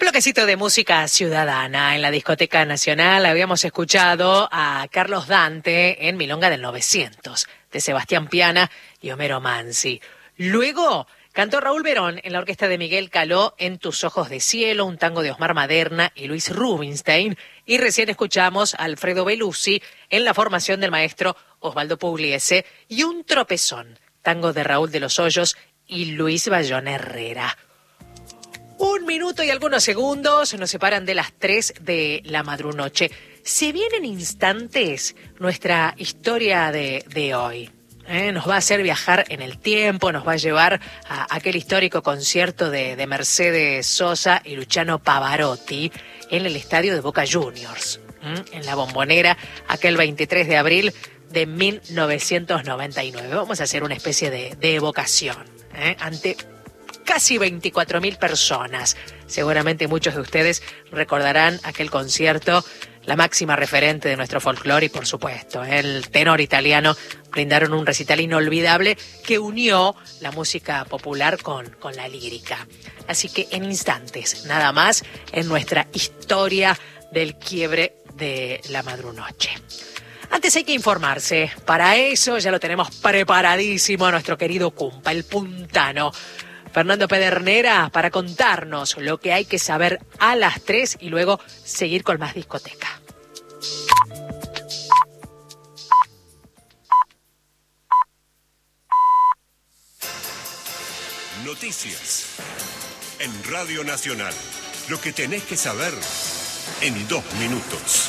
bloquecito de música ciudadana en la Discoteca Nacional. Habíamos escuchado a Carlos Dante en Milonga del 900, de Sebastián Piana y Homero Mansi. Luego cantó Raúl Verón en la orquesta de Miguel Caló en Tus ojos de cielo, un tango de Osmar Maderna y Luis Rubinstein. Y recién escuchamos a Alfredo Belusi en la formación del maestro Osvaldo Pugliese y Un tropezón, tango de Raúl de los Hoyos y Luis Bayón Herrera. 1 minuto y algunos segundos nos separan de las 3 de la madrunoche. Se vienen instantes nuestra historia de hoy. Nos va a hacer viajar en el tiempo, nos va a llevar a aquel histórico concierto de Mercedes Sosa y Luciano Pavarotti en el estadio de Boca Juniors, en la Bombonera, aquel 23 de abril de 1999. Vamos a hacer una especie de evocación ante casi 24.000 personas. Seguramente muchos de ustedes recordarán aquel concierto, la máxima referente de nuestro folclore y, por supuesto, el tenor italiano brindaron un recital inolvidable que unió la música popular con la lírica. Así que en instantes, nada más, en nuestra historia del quiebre de la madrunoche. Antes hay que informarse. Para eso ya lo tenemos preparadísimo a nuestro querido Cumpa, el puntano Fernando Pedernera, para contarnos lo que hay que saber a las 3 y luego seguir con más discoteca. Noticias en Radio Nacional. Lo que tenés que saber en 2 minutos.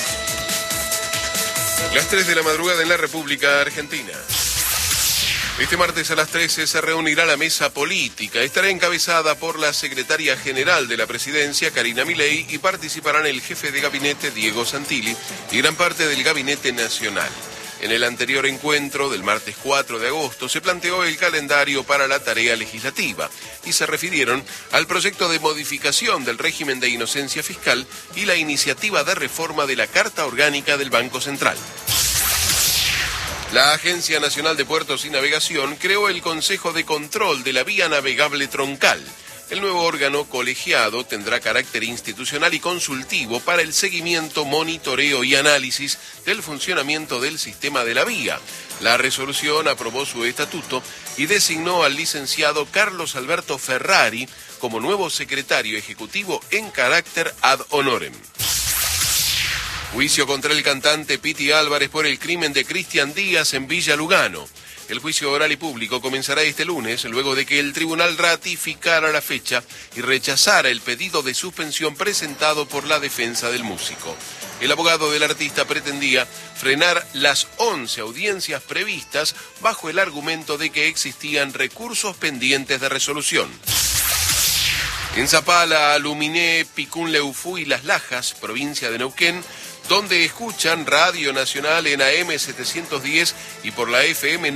Las 3 de la madrugada en la República Argentina. Este martes a las 13 se reunirá la mesa política. Estará encabezada por la secretaria general de la presidencia, Karina Milei, y participarán el jefe de gabinete, Diego Santilli, y gran parte del gabinete nacional. En el anterior encuentro del martes 4 de agosto se planteó el calendario para la tarea legislativa y se refirieron al proyecto de modificación del régimen de inocencia fiscal y la iniciativa de reforma de la Carta Orgánica del Banco Central. La Agencia Nacional de Puertos y Navegación creó el Consejo de Control de la Vía Navegable Troncal. El nuevo órgano colegiado tendrá carácter institucional y consultivo para el seguimiento, monitoreo y análisis del funcionamiento del sistema de la vía. La resolución aprobó su estatuto y designó al licenciado Carlos Alberto Ferrari como nuevo secretario ejecutivo en carácter ad honorem. Juicio contra el cantante Piti Álvarez por el crimen de Cristian Díaz en Villa Lugano. El juicio oral y público comenzará este lunes, luego de que el tribunal ratificara la fecha y rechazara el pedido de suspensión presentado por la defensa del músico. El abogado del artista pretendía frenar las 11 audiencias previstas bajo el argumento de que existían recursos pendientes de resolución. En Zapala, Aluminé, Picún-Leufú y Las Lajas, provincia de Neuquén, donde escuchan Radio Nacional en AM 710 y por la FM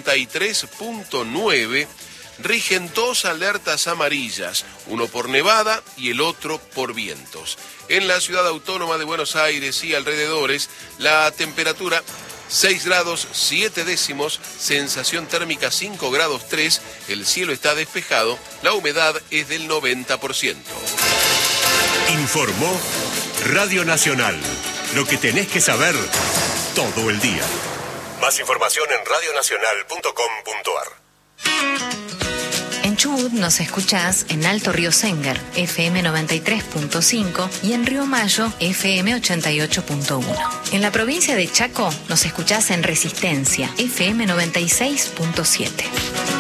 93.9, rigen 2 alertas amarillas, uno por nevada y el otro por vientos. En la ciudad autónoma de Buenos Aires y alrededores, la temperatura 6 grados 7 décimos, sensación térmica 5 grados 3, el cielo está despejado, la humedad es del 90%. Informó Radio Nacional. Lo que tenés que saber todo el día. Más información en radionacional.com.ar. En Chubut nos escuchás en Alto Río Senguer, FM 93.5 y en Río Mayo, FM 88.1. En la provincia de Chaco nos escuchás en Resistencia, FM 96.7.